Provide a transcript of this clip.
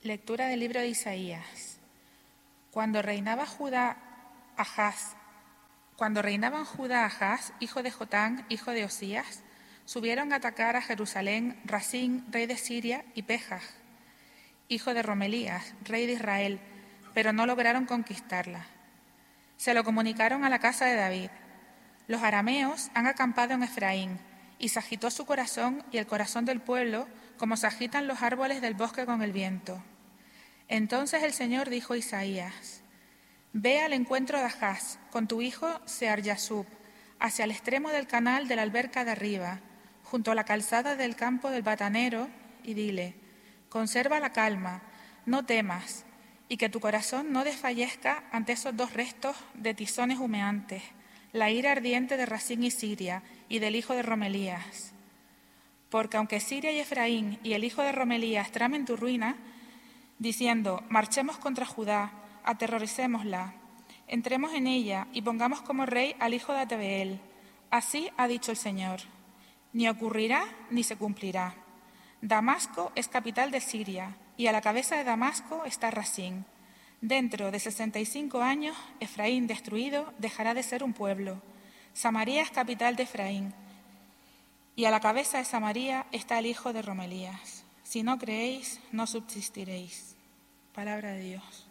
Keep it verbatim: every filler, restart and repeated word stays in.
Lectura del libro de Isaías. Cuando reinaba Judá Ahaz, cuando reinaban Judá Ahaz, hijo de Jotán, hijo de Osías, subieron a atacar a Jerusalén Rasín, rey de Siria, y Pejaj, hijo de Romelías, rey de Israel, pero no lograron conquistarla. Se lo comunicaron a la casa de David. Los arameos han acampado en Efraín, y se agitó su corazón y el corazón del pueblo, como se agitan los árboles del bosque con el viento. Entonces el Señor dijo a Isaías: Ve al encuentro de Ahaz con tu hijo Sear-Yasub, hacia el extremo del canal de la alberca de arriba, junto a la calzada del campo del batanero, y dile: Conserva la calma, no temas, y que tu corazón no desfallezca ante esos dos restos de tizones humeantes, la ira ardiente de Rasín y Siria, y del hijo de Romelías. Porque aunque Siria y Efraín y el hijo de Romelías tramen tu ruina, diciendo: marchemos contra Judá, aterroricémosla, entremos en ella y pongamos como rey al hijo de Atebeel. Así ha dicho el Señor: ni ocurrirá ni se cumplirá. Damasco es capital de Siria, y a la cabeza de Damasco está Rasín. Dentro de sesenta y cinco años, Efraín destruido dejará de ser un pueblo. Samaria es capital de Efraín, y a la cabeza de Samaria está el hijo de Romelías. Si no creéis, no subsistiréis. Palabra de Dios.